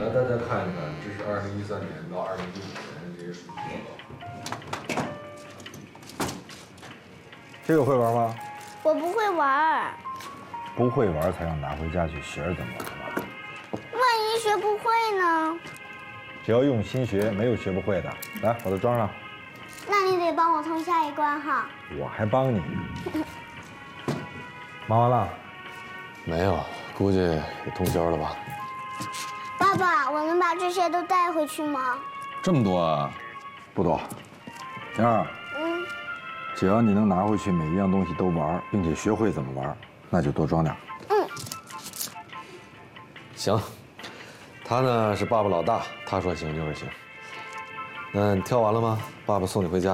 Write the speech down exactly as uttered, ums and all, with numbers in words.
来大家看一看，这是二零一三年到二零一五年这些数据报告。 这个会玩吗？ 我不会玩。 不会玩才让拿回家去学着怎么玩吧。 万一学不会呢？ 只要用心学，没有学不会的。来，把它装上。 那你得帮我通下一关哈。 我还帮你。忙完了？ 没有，估计也通宵了吧。 爸爸，我能把这些都带回去吗？ 这么多啊？ 不多。婷儿， 嗯， 只要你能拿回去每一样东西都玩，并且学会怎么玩，那就多装点。 嗯。 行，他呢是爸爸老大，他说行就是行。那你挑完了吗？爸爸送你回家。